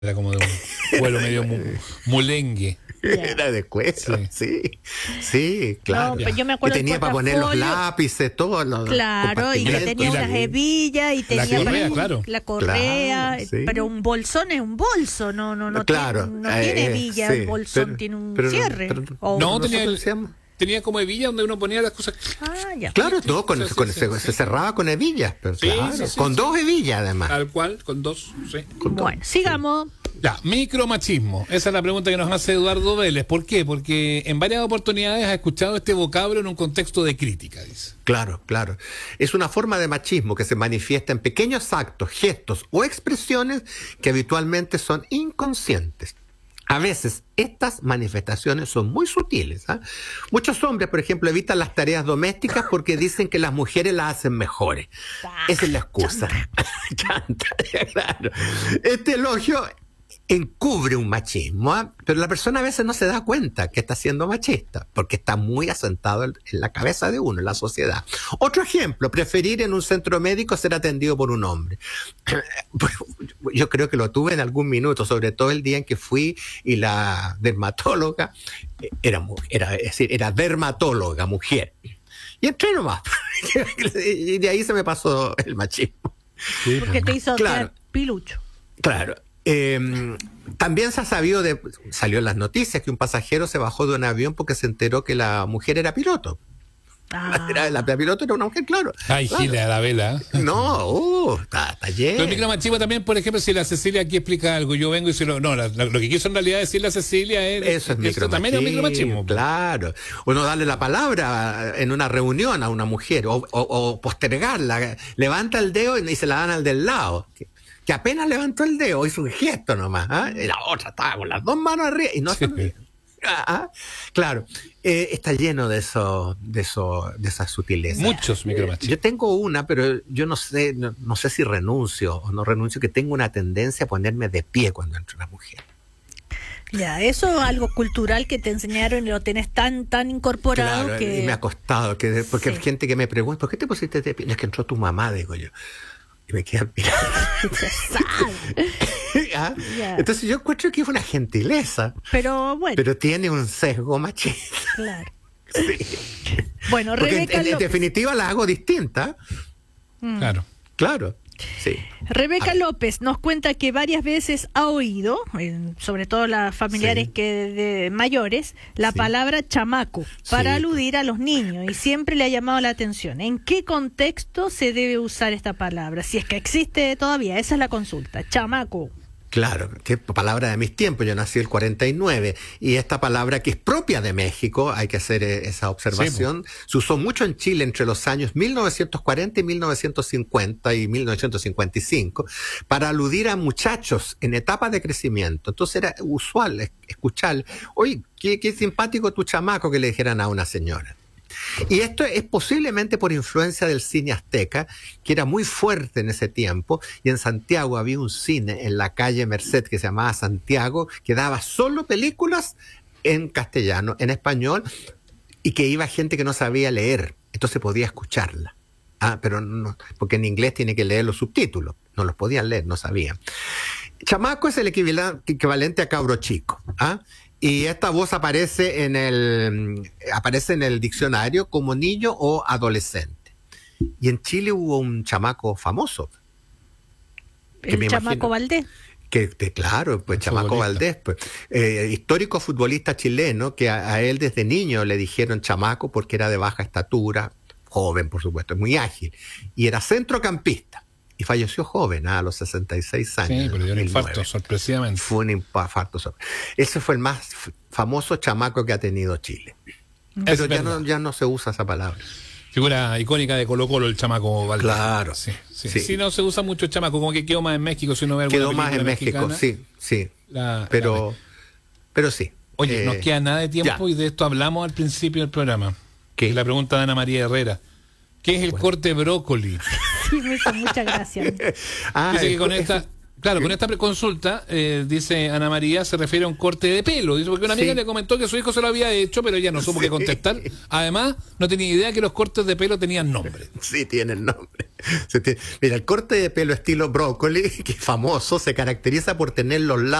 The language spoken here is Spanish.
Era como de un vuelo medio mulengue. Era de cuero, sí, claro. No, pero yo me acuerdo y tenía para poner los lápices, todo. Claro, y tenía unas hebillas y tenía la correa, claro. La correa, claro, sí. Pero un bolsón es un bolso, no claro, tiene hebilla, sí, el bolsón tiene un cierre. No, tenía como hebilla donde uno ponía las cosas. Ya. Claro, todo se cerraba con hebillas, pero con dos hebillas además. Tal cual, con dos, sí. Bueno, sigamos. Ya, micromachismo. Esa es la pregunta que nos hace Eduardo Vélez. ¿Por qué? Porque en varias oportunidades ha escuchado este vocablo en un contexto de crítica, dice. Claro. Es una forma de machismo que se manifiesta en pequeños actos, gestos o expresiones que habitualmente son inconscientes. A veces estas manifestaciones son muy sutiles. Muchos hombres, por ejemplo, evitan las tareas domésticas porque dicen que las mujeres las hacen mejores. Esa es la excusa. Chanta, claro. Este elogio encubre un machismo, pero la persona a veces no se da cuenta que está siendo machista, porque está muy asentado en la cabeza de uno, en la sociedad. Otro ejemplo, preferir en un centro médico ser atendido por un hombre. Yo creo que lo tuve en algún minuto, sobre todo el día en que fui y la dermatóloga era dermatóloga, mujer. Y entré nomás. Y de ahí se me pasó el machismo. Porque te hizo quedar pilucho. Claro. También se ha sabido salió en las noticias que un pasajero se bajó de un avión porque se enteró que la mujer era piloto. La piloto era una mujer, claro. Ay, claro. Gila, la vela. No, está lleno. Pero el micromachismo también, por ejemplo, si la Cecilia aquí explica algo, yo vengo y si lo que quiso en realidad decir la Cecilia eso también es micromachismo. Claro. O no darle la palabra en una reunión a una mujer, o postergarla. Levanta el dedo y se la dan al del lado. Que apenas levantó el dedo, hizo un gesto nomás, y la otra estaba con las dos manos arriba y no se olvidó. Claro, está lleno de esas sutilezas. Muchos micromachismos. Yo tengo una, pero yo no sé si renuncio o no renuncio, que tengo una tendencia a ponerme de pie cuando entra una mujer. Ya, eso es algo cultural que te enseñaron y lo tenés tan incorporado. Claro, que... y me ha costado, porque hay gente que me pregunta, ¿por qué te pusiste de pie? Es que entró tu mamá, digo yo. Y me quedan mirando. Entonces yo encuentro que es una gentileza. Pero bueno. Pero tiene un sesgo machista. Claro. Sí. Bueno, porque Rebeca en definitiva la hago distinta. Claro. Sí. Rebeca López nos cuenta que varias veces ha oído, sobre todo las familiares de mayores, la palabra chamaco para aludir a los niños, y siempre le ha llamado la atención. ¿En qué contexto se debe usar esta palabra? Si es que existe todavía, esa es la consulta. Chamaco. Claro, que palabra de mis tiempos, yo nací el 49, y esta palabra que es propia de México, hay que hacer esa observación, se usó mucho en Chile entre los años 1940 y 1950 y 1955, para aludir a muchachos en etapa de crecimiento. Entonces era usual escuchar, oye, qué simpático tu chamaco, que le dijeran a una señora. Y esto es posiblemente por influencia del cine azteca, que era muy fuerte en ese tiempo, y en Santiago había un cine en la calle Merced que se llamaba Santiago, que daba solo películas en castellano, en español, y que iba gente que no sabía leer, entonces podía escucharla. Pero no, porque en inglés tiene que leer los subtítulos, no los podían leer, no sabían. Chamaco es el equivalente a cabro chico, y esta voz aparece en el diccionario como niño o adolescente. Y en Chile hubo un chamaco famoso. ¿El chamaco Valdés? Claro, pues Chamaco Valdés, pues, histórico futbolista chileno, que a él desde niño le dijeron chamaco porque era de baja estatura, joven por supuesto, muy ágil, y era centrocampista. Y falleció joven, a los 66 años. Sí, pero dio un infarto, sorpresivamente. Fue un infarto. Ese fue el más famoso chamaco que ha tenido Chile. Pero ya no se usa esa palabra. Figura icónica de Colo-Colo, el chamaco Valdés. Claro. Sí, no se usa mucho el chamaco, como que quedó más en México, si uno ve alguna quedó más en México, mexicana, sí. Pero sí. Oye, nos queda nada de tiempo y de esto hablamos al principio del programa. ¿Qué? La pregunta de Ana María Herrera. ¿Qué es el corte brócoli? Sí, me hizo mucha gracia. Dice que Claro, con esta consulta, dice Ana María, se refiere a un corte de pelo. Dice, porque una amiga le comentó que su hijo se lo había hecho, pero ella no supo qué contestar. Además, no tenía idea que los cortes de pelo tenían nombre. Sí, tienen nombre. Mira, el corte de pelo estilo brócoli, que es famoso, se caracteriza por tener los lados